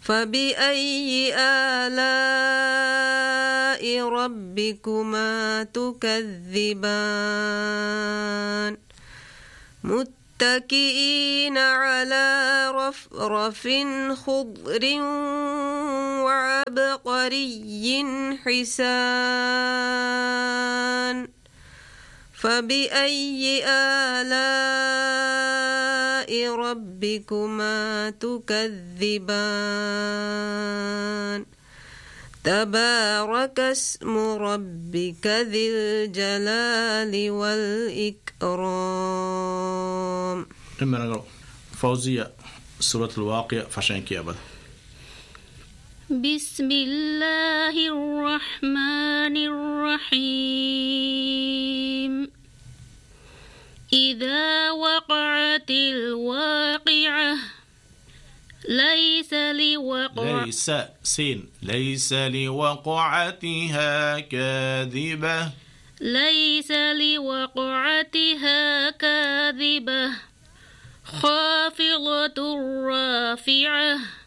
فبأي آلاء ربكما تكذبان متكئين على رفرف خضر وعبقري حسان فبأي آلاء ربكما تكذبان تبارك اسم ربك ذي الجلال والإكرام. فوزية سورة الواقع فشانك يا أبدا. بسم الله الرحمن الرحيم. إذا وقعت الواقعة ليس لوقعتها كاذبة ليس لوقعتها كاذبة خافضة رافعة